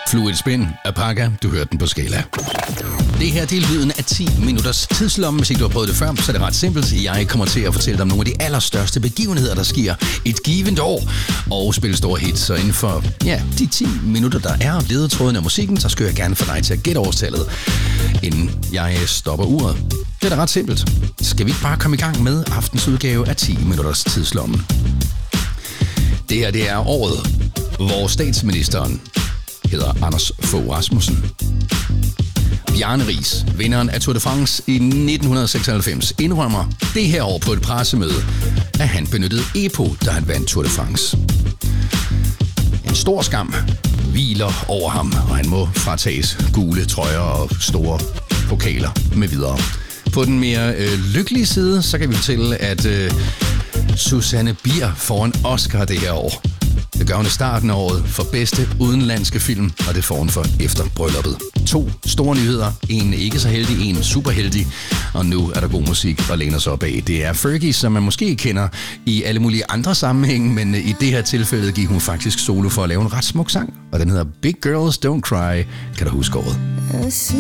Fluid Spin af Paga. Du hørte den på Skala. Det her det er lyden af 10 minutters tidslomme. Hvis ikke du har prøvet det før, så er det ret simpelt. Jeg kommer til at fortælle dig om nogle af de allerstørste begivenheder, der sker et givet år, og spille store hits. Så inden for de 10 minutter, der er ledetråden af musikken, så skal jeg gerne få dig til at gætte årstallet, inden jeg stopper uret. Det er da ret simpelt. Skal vi ikke bare komme i gang med aftens udgave af 10 minutters tidslomme? Det her det er året, hvor statsministeren hedder Anders Fogh Rasmussen. Bjarne Riis, vinderen af Tour de France i 1996, indrømmer det her år på et pressemøde, at han benyttede EPO, da han vandt Tour de France. En stor skam hviler over ham, og han må fratages gule trøjer og store pokaler med videre. På den mere lykkelige side, så kan vi fortælle, at Susanne Bier får en Oscar det her år. Det gør hun i starten af året for bedste udenlandske film, og det får hun for efter brylluppet. 2 store nyheder. En ikke så heldig, en super heldig. Og nu er der god musik at læne os op af. Det er Fergie, som man måske kender i alle mulige andre sammenhænge, men i det her tilfælde gik hun faktisk solo for at lave en ret smuk sang. Og den hedder Big Girls Don't Cry. Kan du huske året?